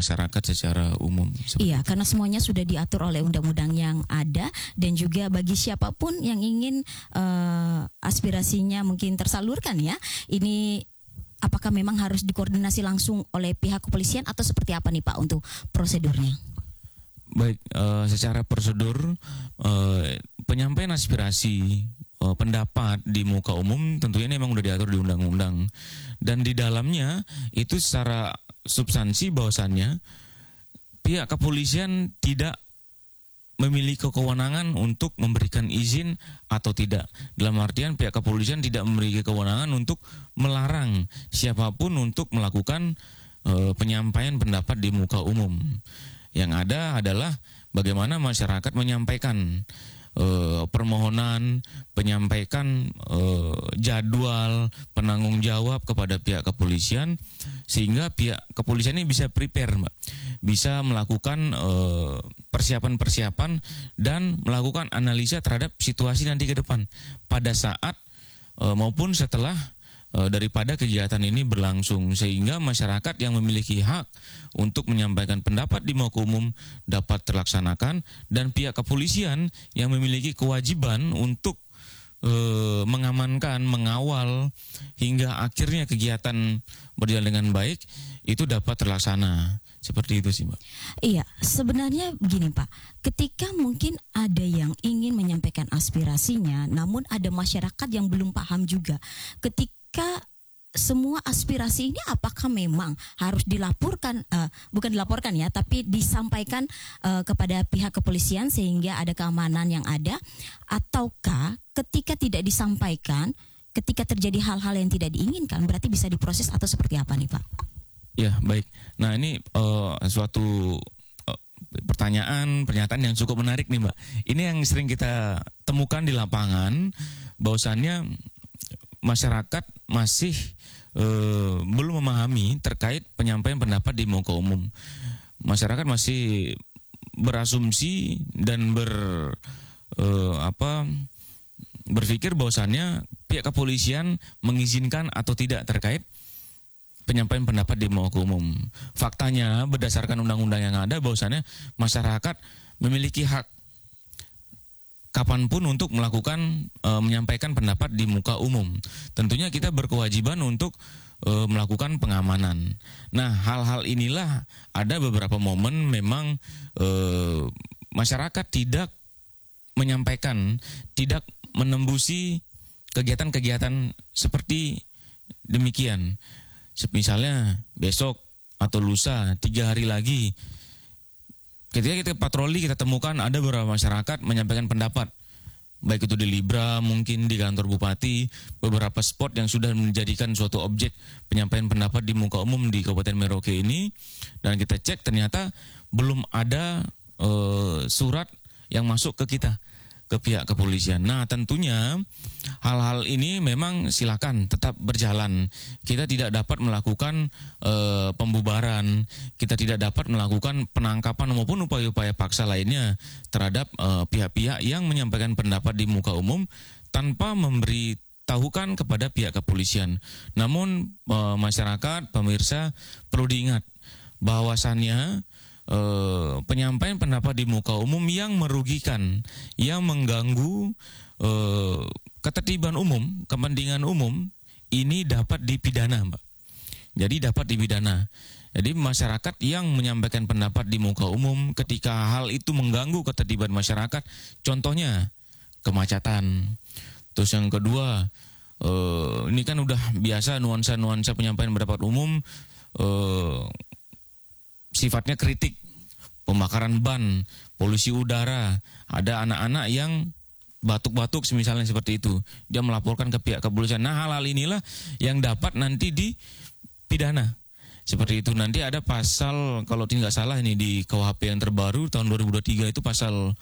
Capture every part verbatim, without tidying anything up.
masyarakat secara umum. Iya, karena semuanya sudah diatur oleh undang-undang yang ada, dan juga bagi siapapun yang ingin uh, aspirasinya mungkin tersalurkan ya, ini apakah memang harus dikoordinasi langsung oleh pihak kepolisian atau seperti apa nih Pak untuk prosedurnya? Baik, uh, secara prosedur uh, penyampaian aspirasi uh, pendapat di muka umum tentunya ini memang sudah diatur di undang-undang, dan di dalamnya itu secara substansi bahwasannya pihak kepolisian tidak memiliki kewenangan untuk memberikan izin atau tidak. Dalam artian pihak kepolisian tidak memiliki kewenangan untuk melarang siapapun untuk melakukan uh, penyampaian pendapat di muka umum. Yang ada adalah bagaimana masyarakat menyampaikan uh, permohonan, menyampaikan uh, jadwal penanggung jawab kepada pihak kepolisian, sehingga pihak kepolisian ini bisa prepare, Mbak. Bisa melakukan uh, persiapan-persiapan dan melakukan analisa terhadap situasi nanti ke depan pada saat uh, maupun setelah uh, daripada kegiatan ini berlangsung, sehingga masyarakat yang memiliki hak untuk menyampaikan pendapat di muka umum dapat terlaksanakan, dan pihak kepolisian yang memiliki kewajiban untuk uh, mengamankan, mengawal hingga akhirnya kegiatan berjalan dengan baik itu dapat terlaksana. Seperti itu sih, Mbak. Iya, sebenarnya begini Pak, ketika mungkin ada yang ingin menyampaikan aspirasinya, namun ada masyarakat yang belum paham juga. Ketika semua aspirasi ini apakah memang harus dilaporkan, uh, bukan dilaporkan ya, tapi disampaikan uh, kepada pihak kepolisian sehingga ada keamanan yang ada, ataukah ketika tidak disampaikan, ketika terjadi hal-hal yang tidak diinginkan, berarti bisa diproses atau seperti apa nih Pak? Ya, baik. Nah, ini uh, suatu uh, pertanyaan, pernyataan yang cukup menarik nih, Mbak. Ini yang sering kita temukan di lapangan, bahwasannya masyarakat masih uh, belum memahami terkait penyampaian pendapat di muka umum. Masyarakat masih berasumsi dan ber uh, apa berpikir bahwasannya pihak kepolisian mengizinkan atau tidak terkait penyampaian pendapat di muka umum. Faktanya berdasarkan undang-undang yang ada bahwasannya masyarakat memiliki hak kapanpun untuk melakukan e, menyampaikan pendapat di muka umum. Tentunya kita berkewajiban untuk e, melakukan pengamanan. Nah, hal-hal inilah ada beberapa momen memang e, masyarakat tidak menyampaikan, tidak menembusi kegiatan-kegiatan seperti demikian. Misalnya besok atau lusa, tiga hari lagi, ketika kita patroli kita temukan ada beberapa masyarakat menyampaikan pendapat, baik itu di Libra, mungkin di kantor bupati, beberapa spot yang sudah menjadikan suatu objek penyampaian pendapat di muka umum di Kabupaten Merauke ini, dan kita cek ternyata belum ada e, surat yang masuk ke kita, ke pihak kepolisian. Nah, tentunya hal-hal ini memang silakan tetap berjalan. Kita tidak dapat melakukan e, pembubaran, kita tidak dapat melakukan penangkapan maupun upaya-upaya paksa lainnya terhadap e, pihak-pihak yang menyampaikan pendapat di muka umum tanpa memberi tahukan kepada pihak kepolisian. Namun e, masyarakat, pemirsa perlu diingat bahwasannya Uh, penyampaian pendapat di muka umum yang merugikan, yang mengganggu uh, ketertiban umum, kepentingan umum, ini dapat dipidana, Mbak. Jadi dapat dipidana. Jadi masyarakat yang menyampaikan pendapat di muka umum ketika hal itu mengganggu ketertiban masyarakat, contohnya kemacetan. Terus yang kedua, uh, ini kan udah biasa nuansa-nuansa penyampaian pendapat umum, uh, sifatnya kritik, pembakaran ban, polusi udara, ada anak-anak yang batuk-batuk misalnya seperti itu, dia melaporkan ke pihak kepolisian. Nah, hal-hal inilah yang dapat nanti dipidana. Seperti itu, nanti ada pasal, kalau tidak salah ini di K U H P yang terbaru tahun dua ribu dua puluh tiga itu pasal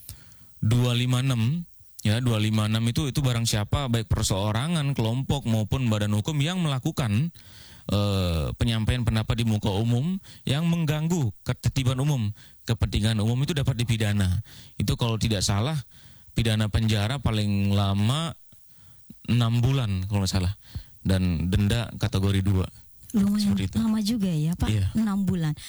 dua ratus lima puluh enam. Ya, dua ratus lima puluh enam itu itu barang siapa, baik perseorangan, kelompok maupun badan hukum yang melakukan Uh, penyampaian pendapat di muka umum yang mengganggu ketertiban umum, kepentingan umum, itu dapat dipidana. Itu kalau tidak salah pidana penjara paling lama enam bulan kalau nggak salah, dan denda kategori dua. Lumayan lama juga ya Pak, iya. enam bulan.